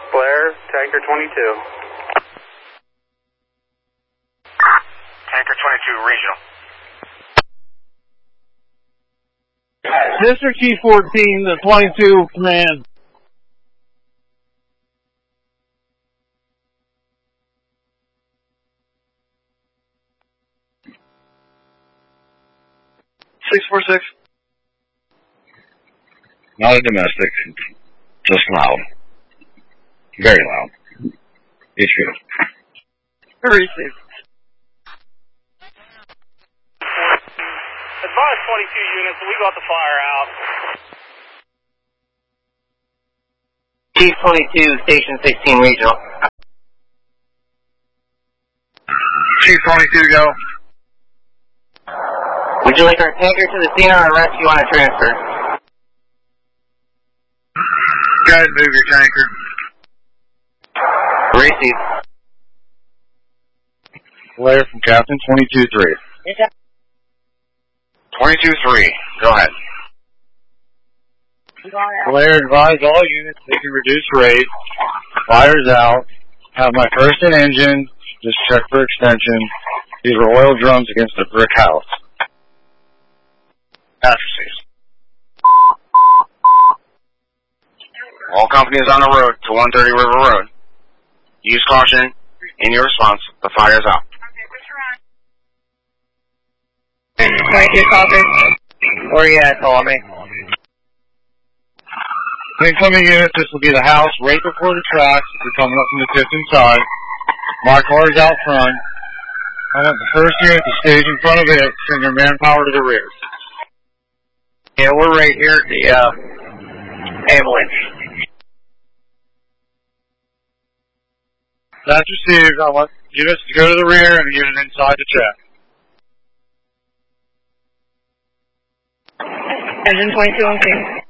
Blair, Tanker 22. Tanker 22, regional. District G14, the 22 command. .646. Not a domestic, just loud. Very loud. HQ. Receive. Advise 22 units, we got the fire out. Chief 22, Station 16, regional. Chief 22, go. Would you like our tanker to the scene or a rescue on a transfer? Go ahead and move your tanker. Receive. Blair from Captain 22-3. 22-3, go ahead. Blair, advise all units they can reduce rate. Fire's out. Have my first and engine. Just check for extension. These are oil drums against a brick house. Passersseas. All companies on the road to 130 River Road. Use caution in your response. The fire is out. 22 copy. Where are you at, call me? Incoming units, this will be the house right before the tracks. If you're coming up from the Tipton side. My car is out front. I want the first unit to stage in front of it. Send your manpower to the rear. Yeah, we're right here at the ambulance. That's received. I want units to go to the rear and a unit inside the check. Engine 22 on scene.